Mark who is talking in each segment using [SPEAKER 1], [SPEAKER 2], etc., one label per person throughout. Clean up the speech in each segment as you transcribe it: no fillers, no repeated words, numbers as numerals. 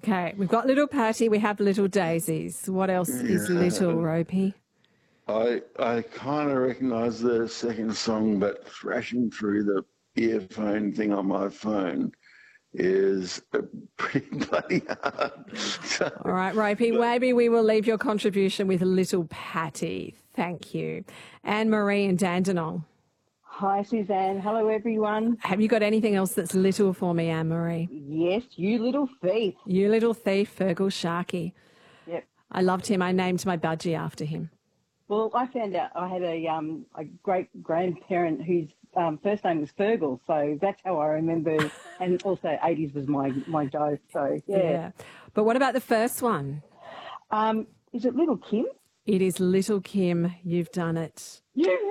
[SPEAKER 1] Okay, we've got Little Patty, we have Little Daisies. What else is Little, Ropey?
[SPEAKER 2] I kind of recognise the second song, but thrashing through the earphone thing on my phone is pretty bloody hard. So,
[SPEAKER 1] All right, Ropey, maybe we will leave your contribution with Little Patty. Thank you. Anne-Marie and Dandenong.
[SPEAKER 3] Hi, Suzanne. Hello, everyone.
[SPEAKER 1] Have you got anything else that's little for me, Anne-Marie?
[SPEAKER 3] Yes, You Little Thief.
[SPEAKER 1] You Little Thief, Fergal Sharkey.
[SPEAKER 3] Yep.
[SPEAKER 1] I loved him. I named my budgie after him.
[SPEAKER 3] Well, I found out I had a great-grandparent whose first name was Fergal, so that's how I remember. And also 80s was my go, so yeah.
[SPEAKER 1] But what about the first one?
[SPEAKER 3] Is it Little Kim?
[SPEAKER 1] It is Little Kim. You've done it.
[SPEAKER 3] You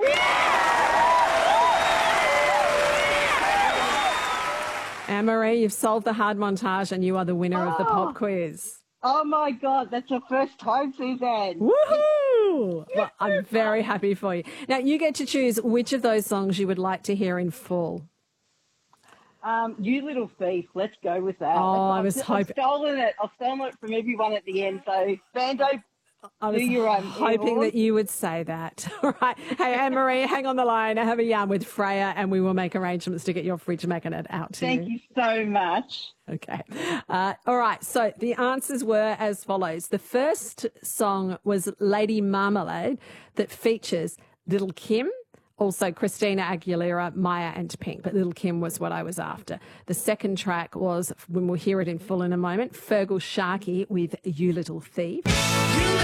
[SPEAKER 1] Anne-Marie, you've solved the hard montage and you are the winner of the pop quiz.
[SPEAKER 3] Oh, my God, that's the first time, Suzanne.
[SPEAKER 1] Woohoo! Well, I'm very happy for you. Now, you get to choose which of those songs you would like to hear in full.
[SPEAKER 3] You Little Thief, let's go with that.
[SPEAKER 1] Oh, I was hoping...
[SPEAKER 3] I've stolen it from everyone at the end, so Bando,
[SPEAKER 1] I was hoping that you would say that. All right. Hey, Anne-Marie, hang on the line. I have a yarn with Freya and we will make arrangements to get your fridge magnet out to you.
[SPEAKER 3] Thank you so much.
[SPEAKER 1] Okay. All right. So the answers were as follows. The first song was Lady Marmalade that features Little Kim, also Christina Aguilera, Maya and Pink, but Little Kim was what I was after. The second track was, when we'll hear it in full in a moment, Fergal Sharkey with You Little Thief.